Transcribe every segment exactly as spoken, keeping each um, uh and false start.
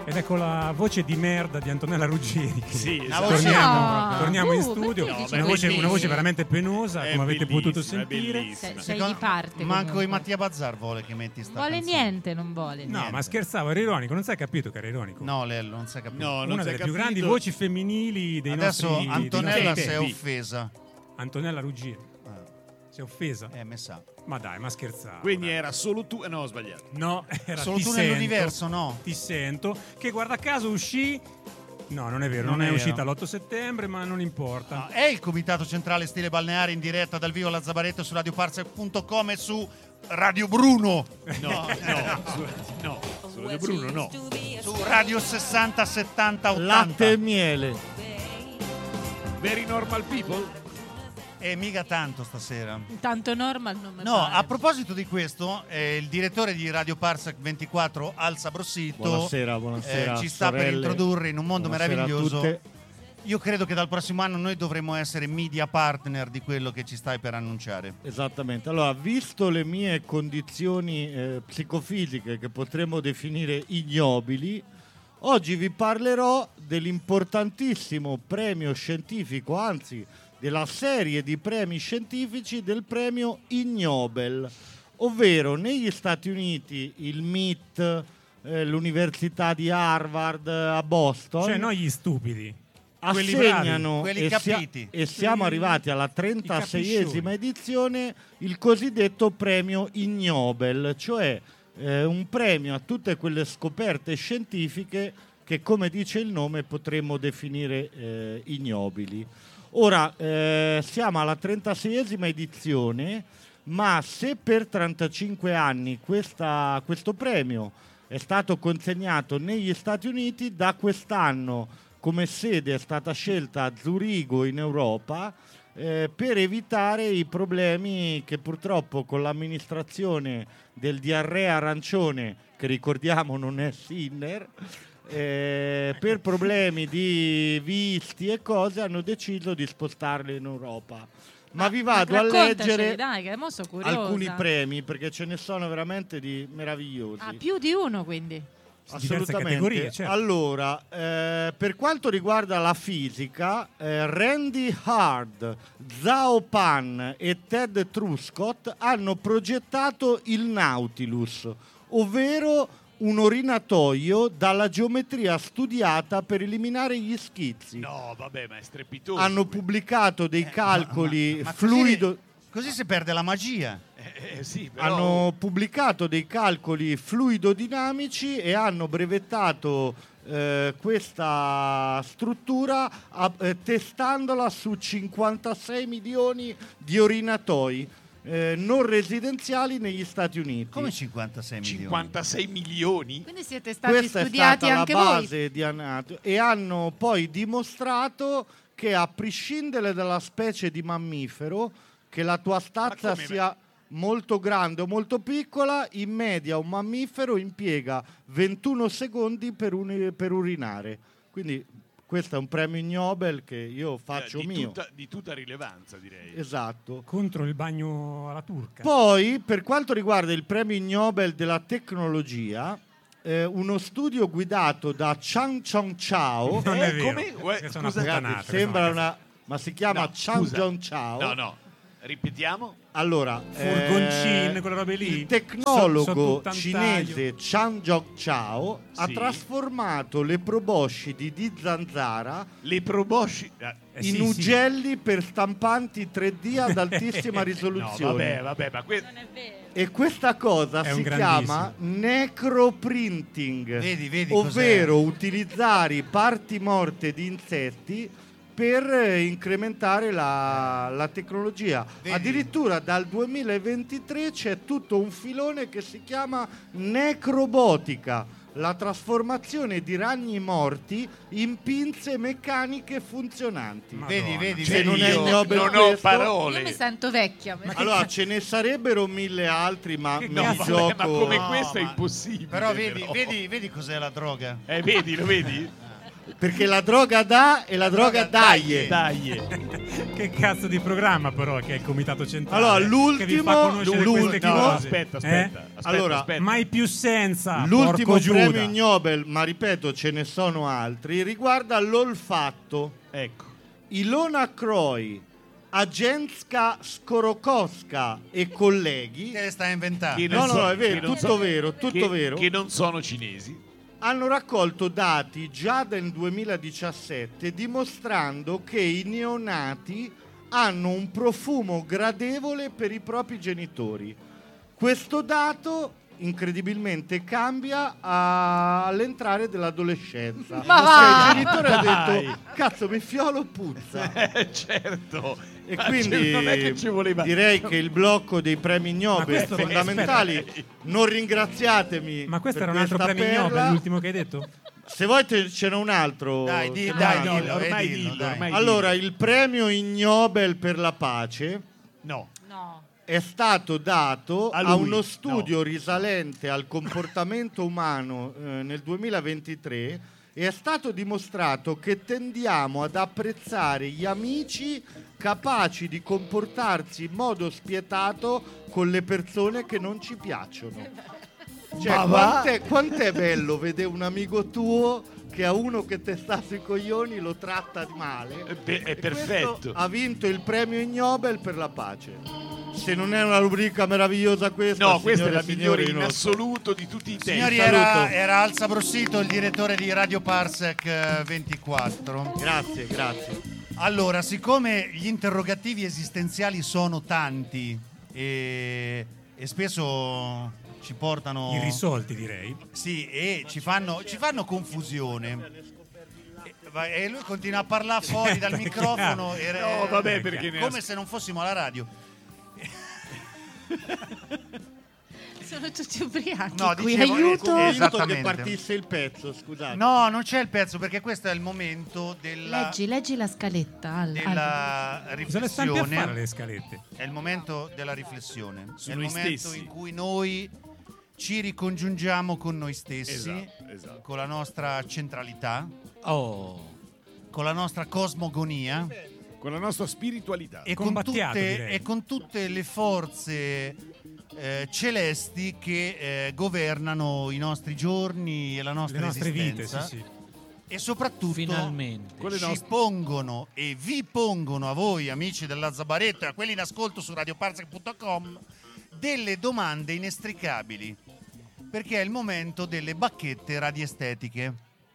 Ed ecco la voce di merda di Antonella Ruggieri. Sì, esatto. voce... torniamo, no. torniamo Uh, in studio. no, una, voce, una voce veramente penosa, è come avete potuto bellissima, sentire. Sei, sei Secondo- di parte. Manco comunque. i Mattia Bazzar vuole che metti sta Non vuole canzone. niente, non vuole. No, Niente. ma scherzavo, era ironico. Non sai capito che era ironico? No, Lello, non si è capito. No, non Una si è delle più capito. grandi voci femminili dei Adesso nostri dei Antonella nostri si è tempi. offesa. Antonella Ruggieri. Si è offesa? Eh, me sa. Ma dai, ma scherzavo. Quindi dai. era solo tu... eh, No, ho sbagliato. No, era Solo Ti tu sento, nell'universo, no? Ti sento. Che guarda caso uscì... No, non è vero, non, Non è è uscita vero. l'otto settembre, ma non importa. No, è il Comitato Centrale Stile Balneare in diretta dal vivo alla Zabaretto su radio parsec punto com e su Radio Bruno. No, no, su, no, su Radio Bruno no. Su Radio sessanta settanta Latte e ottanta. miele. Very Normal People? E mica tanto stasera. Tanto normal non mi No, pare. a proposito di questo, eh, il direttore di Radio Parsec ventiquattro, Al Sabrosito, Buonasera, buonasera, eh, ci sta per sorelle. introdurre in un mondo Buonasera a meraviglioso. tutte. Io credo che dal prossimo anno noi dovremo essere media partner di quello che ci stai per annunciare. Esattamente. Allora, visto le mie condizioni eh, psicofisiche che potremmo definire ignobili, oggi vi parlerò dell'importantissimo premio scientifico, anzi della serie di premi scientifici del premio Ig Nobel, ovvero negli Stati Uniti il M I T, eh, l'Università di Harvard a Boston. Cioè noi gli stupidi. quelli bravi, assegnano quelli e, sia- capiti. e siamo arrivati alla trentaseiesima capiscioni. edizione il cosiddetto premio Ig Nobel, cioè eh, un premio a tutte quelle scoperte scientifiche che, come dice il nome, potremmo definire eh, ignobili. Ora eh, siamo alla trentaseiesima edizione, ma se per trentacinque anni questa- questo premio è stato consegnato negli Stati Uniti, da quest'anno come sede è stata scelta a Zurigo in Europa eh, per evitare i problemi che purtroppo con l'amministrazione del diarrea arancione, che ricordiamo non è Sinner, eh, per problemi di visti e cose hanno deciso di spostarli in Europa. Ma vi vado a Raccontaceli, leggere dai, che mo so curiosa. alcuni premi, perché ce ne sono veramente di meravigliosi. Ah, più di uno quindi. diverse categorie, certo. Allora, eh, per quanto riguarda la fisica, eh, Randy Hard, Zhao Pan e Ted Truscott hanno progettato il Nautilus, ovvero un orinatoio dalla geometria studiata per eliminare gli schizzi. No, vabbè, ma è strepitoso. Hanno pubblicato dei calcoli Ma- ma- ma fluido... Così, così si perde la magia. Eh, eh, sì, però... Hanno pubblicato dei calcoli fluidodinamici e hanno brevettato eh, questa struttura a- eh, testandola su cinquantasei milioni di orinatoi eh, non residenziali negli Stati Uniti. Come cinquantasei milioni? cinquantasei milioni? Quindi siete stati Questa è studiati stata la anche voi. base di Anato e hanno poi dimostrato che, a prescindere dalla specie di mammifero, che la tua stazza come- sia molto grande o molto piccola, in media un mammifero impiega ventuno secondi per, un- per urinare. Quindi questo è un premio Nobel che io faccio Eh, di mio. Tutta, di tutta rilevanza, direi. Esatto. Contro il bagno alla turca. Poi, per quanto riguarda il premio Nobel della tecnologia, eh, uno studio guidato da Chang Chong Chao, Non Eh, è vero. come- uè, Questa è una scusa, puttanata, ragazzi, questa è sembra una- una... ma si chiama No, Chang scusa. Chong Chao. No, no. Ripetiamo. Allora, Furgoncin, eh, quelle robe lì? il tecnologo So- sotto un cinese Chang Jok Chao ha Sì. trasformato le probosci di di zanzara Le probosci... eh, Eh, in sì, sì. ugelli per stampanti tre D ad altissima No, risoluzione. vabbè, vabbè, ma que- Non è vero. E questa cosa È si un chiama necroprinting, Vedi, vedi ovvero utilizzare parti morte di insetti per eh, incrementare la, la tecnologia. Vedi? Addirittura dal duemilaventitré c'è tutto un filone che si chiama necrobotica, la trasformazione di ragni morti in pinze meccaniche funzionanti. Madonna. Vedi, vedi, Cioè, vedi. non è io il Nobel non ho questo? Io parole. mi sento vecchia. Allora, ce ne sarebbero mille altri, ma Che mi No, cazzo? vabbè, gioco... ma come No, questo è ma- impossibile. Però vedi, però. vedi, vedi cos'è la droga. Eh, vedi, lo vedi? Perché la droga dà e la, la droga, droga daglie. daglie. Che cazzo di programma però che è il comitato centrale. Allora, l'ultimo, che vi fa conoscere l'ultimo queste no, cose. aspetta, aspetta, eh? aspetta, allora, aspetta. Mai più senza. L'ultimo porco premio Giuda. Nobel, ma ripeto, ce ne sono altri, riguarda l'olfatto. Ecco. Ilona Croy, Agenska Skorokowska e colleghi. Che le sta inventando? Chi No, non no, so- è vero, chi non tutto so- vero, tutto che, vero. Che non sono cinesi. Hanno raccolto dati già nel duemiladiciassette dimostrando che i neonati hanno un profumo gradevole per i propri genitori. Questo dato incredibilmente cambia a- all'entrare dell'adolescenza. Ma Perché va! il genitore ha Dai. detto cazzo mi fiolo puzza. Eh, certo. E Ma quindi non è che ci voleva. direi che il blocco dei premi Nobel questo- fondamentali, aspetta. non ringraziatemi. Ma questo per era un altro questa premio perla. Nobel, l'ultimo che hai detto? Se vuoi te- ce n'è un altro. Dai, di- Se dai, vuoi. dillo, ormai eh, dillo, dillo, dai. ormai Allora, dillo. il premio Ig Nobel per la pace No. No. è stato dato A a, lui, uno studio no. risalente al comportamento umano eh, nel duemilaventitré e è stato dimostrato che tendiamo ad apprezzare gli amici capaci di comportarsi in modo spietato con le persone che non ci piacciono. Cioè, Ma va? quant'è, quant'è bello vedere un amico tuo che a uno che te sta sui coglioni lo tratta male. È, pe- è E perfetto. questo ha vinto il premio Ig Nobel per la pace. Se non è una rubrica meravigliosa questa, No, questa è signore la e signori, migliore in non- assoluto di tutti i tempi. Signori, saluto. era, era Alza Brossito, il direttore di Radio Parsec eh, ventiquattro. Grazie, grazie. Allora, siccome gli interrogativi esistenziali sono tanti e, e spesso ci portano... Irrisolti, direi. Sì, e ci fanno, ci fanno confusione. E, va- e lui continua a parlare fuori dal Certo, è microfono. E, No, vabbè, perché ne come as- se non fossimo alla radio. Sono tutti ubriachi. No, qui dicevo- aiuto. ecco, Convinto che Esattamente. partisse il pezzo, scusate. No, non c'è il pezzo perché questo è il momento della, Leggi, leggi la scaletta. Al, della Cosa le stampi a fare riflessione. le scalette? È il momento della riflessione. Su è il noi momento stessi. in cui noi ci ricongiungiamo con noi stessi, Esatto, esatto. con la nostra centralità, Oh. con la nostra cosmogonia Con la nostra spiritualità. e con, Combattiato, tutte, direi. e con tutte le forze eh, celesti che eh, governano i nostri giorni e la nostra Le nostre vite, esistenza. sì, sì. E soprattutto Finalmente. Con le ci nostre- pongono e vi pongono a voi amici della Zabaretto e a quelli in ascolto su radio parsec punto com delle domande inestricabili, perché è il momento delle bacchette radiestetiche.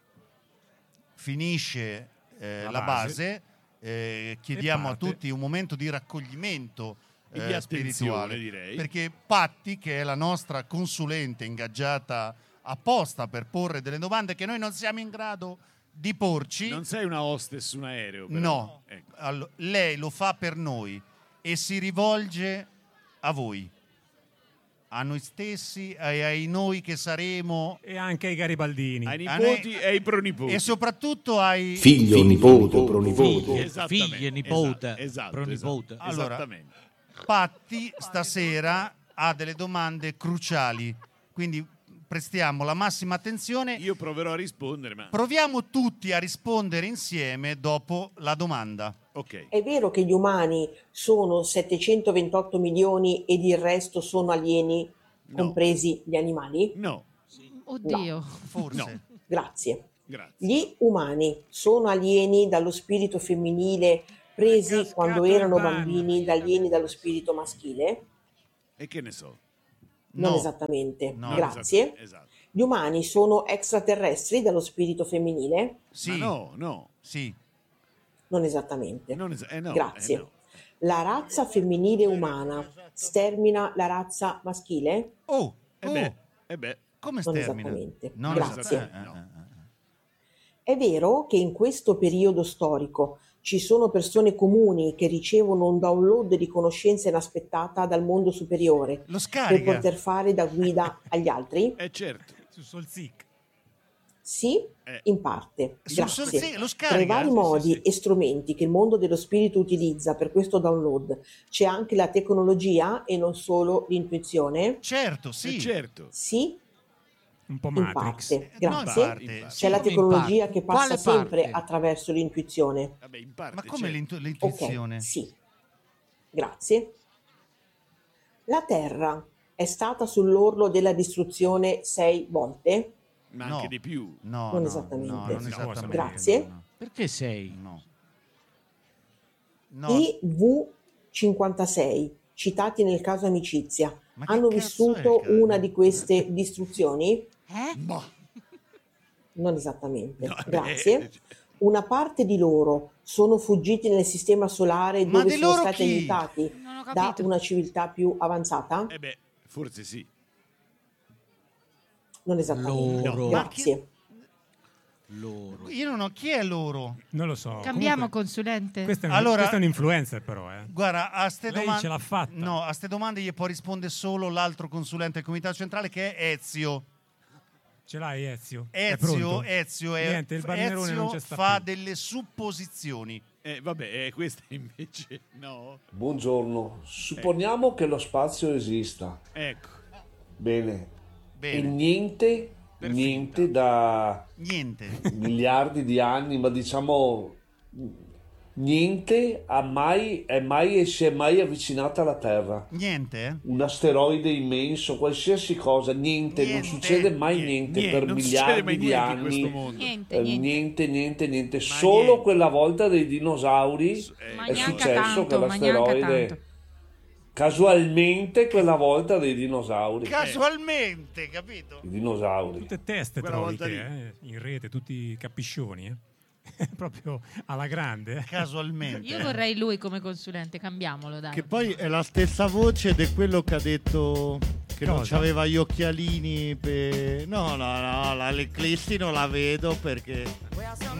Finisce eh, La la base. base, eh, chiediamo a parte. tutti un momento di raccoglimento E di eh, attenzione, spirituale, direi. perché Patti, che è la nostra consulente ingaggiata apposta per porre delle domande che noi non siamo in grado di porci, Non sei una hostess su un aereo, però. no, Ecco. Allo- lei lo fa per noi e si rivolge a voi, a noi stessi e ai noi che saremo E anche ai garibaldini. Ai A nipoti noi- e ai pronipoti. e soprattutto ai... Figlio, nipote, pronipote. Esattamente, Figlie, nipote, esatto, esatto, pronipote. esatto. Allora, Esattamente. Patti stasera ha delle domande cruciali, quindi prestiamo la massima attenzione. Io proverò a rispondere, ma... Proviamo tutti a rispondere insieme dopo la domanda. Ok. È vero che gli umani sono settecentoventotto milioni ed il resto sono alieni, No. compresi gli animali? No, Oddio. Forse. No. Grazie. grazie. Gli umani sono alieni dallo spirito femminile presi Cascato quando in erano panna. bambini da alieni dallo spirito maschile? E che ne so? Non No. esattamente. No, Grazie. Esatto, esatto. Gli umani sono extraterrestri dallo spirito femminile? Sì, Ma no, no. sì. Non esattamente. Non es- eh no, Grazie. eh no. La razza femminile umana stermina la razza maschile? Oh, Eh oh, beh, eh beh. come Non stermina? esattamente. Non Grazie. esattamente. No. Eh, eh, eh. È vero che in questo periodo storico ci sono persone comuni che ricevono un download di conoscenza inaspettata dal mondo superiore Lo per scarica. poter fare da guida agli altri? Eh certo. Su Solzic. Sì, Eh. in parte. Su- Grazie. su- sì, lo Tra scarica. i vari Sì, modi sì, sì. e strumenti che il mondo dello spirito utilizza per questo download c'è anche la tecnologia e non solo l'intuizione? Certo, Eh, sì. certo. Sì, Un po' In Matrix. parte, Eh, no, in grazie. parte. C'è la Come in tecnologia parte? che passa Quale sempre parte? attraverso l'intuizione. Vabbè, in parte Ma come c'è. l'intu- Ok, l'intuizione? sì. Grazie. La Terra è stata sull'orlo della distruzione sei volte? Ma No. anche di più. No, Non no, esattamente. no, non No, esattamente. Grazie. No, Perché sei? no. No. I V cinquantasei, citati nel caso Amicizia, Ma che hanno cazzo vissuto è il una caso? di queste distruzioni? Eh? Ma Non esattamente. No, Grazie. beh. Una parte di loro sono fuggiti nel sistema solare Ma dove di sono loro stati chi? aiutati Non ho da capito. una civiltà più avanzata? eh beh, forse sì. Non esattamente. Loro. Grazie. Loro. Io non ho chi è loro. Non lo so. Cambiamo Comunque, consulente? questo è un, Allora- questo è un influencer però, eh. Guarda, a ste Lei domande ce l'ha fatta. No, a ste domande gli può rispondere solo l'altro consulente del comitato centrale che è Ezio. Ce l'hai Ezio? È Ezio, pronto? Ezio, è, Niente, il Barnerone non Ezio c'è sta fa più. delle supposizioni. Eh, vabbè, eh, questa invece no. Buongiorno, supponiamo che lo spazio esista. Ecco. Bene, e Bene, niente, Per niente da niente. miliardi di anni, ma diciamo niente ha mai, è mai e si è mai avvicinata alla Terra. Niente, eh? Un asteroide immenso, qualsiasi cosa, niente, non Niente, succede mai niente, Niente, per non succede mai miliardi di niente in questo anni. mondo. Niente, Eh, niente. niente, niente, niente. Ma Solo niente. quella volta dei dinosauri Eh, Ma è neanche successo tanto, che ma neanche l'asteroide, tanto. casualmente quella volta dei dinosauri. Casualmente, capito? I dinosauri. Tutte teste Quella trovi volta te, lì. eh, in rete, tutti capiscioni, eh. Proprio alla grande. eh. Casualmente. Io vorrei lui come consulente, cambiamolo, dai. Che poi è la stessa voce di quello che ha detto che non Cosa? aveva gli occhialini per... No, no, no, la- l'eclissi non la vedo perché